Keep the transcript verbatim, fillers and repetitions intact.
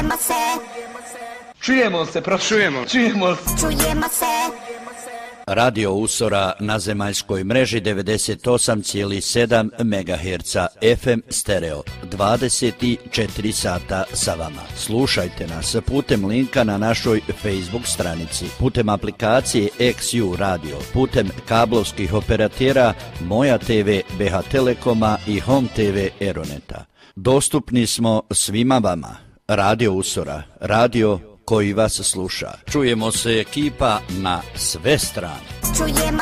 Čujemo se. Čujemo se, prošujemo. Čujemo se. Čujemo se. Radio Usora na zemaljskoj mreži devedeset osam zarez sedam megaherca F M stereo, dvadeset četiri sata sa vama. Slušajte nas putem linka na našoj Facebook stranici, putem aplikacije X U Radio, putem kablovskih operatera Moja T V B H Telekoma i Home T V Eroneta. Dostupni smo svima vama. Radio Usora, radio koji vas sluša. Čujemo se ekipa na sve strane. Čujemo